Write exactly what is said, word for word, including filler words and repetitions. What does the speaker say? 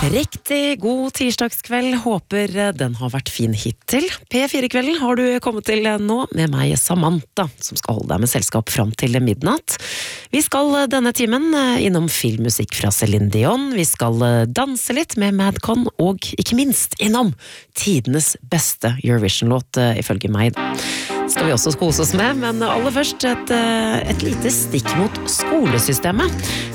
Riktig god tirsdagskveld, håper den har vært fin hittil. P fire-kvelden har du kommet til nå med meg, Samantha, som skal holde deg med selskap fram til midnatt. Vi skal denne timen innom filmmusikk fra Céline Dion, vi skal danse litt med Madcon, og ikke minst innom tidenes beste Eurovision-låt, ifølge meg. Skal vi også kose oss med, men aller først et, et lite stikk mot skolesystemet.